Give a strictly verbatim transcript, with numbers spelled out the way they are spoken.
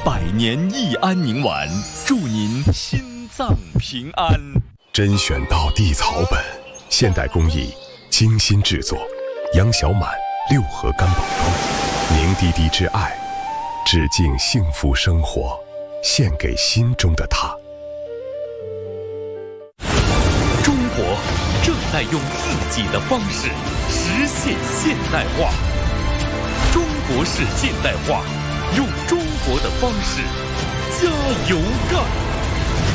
百年益安宁丸，祝您心脏平安。 甄选道地草本，现代工艺，精心制作，杨小满六合干宝汤，凝滴滴之爱，致敬幸福生活，献给心中的他。 中国正在用自己的方式实现现代化。中国式现代化，用中国的方式加油干！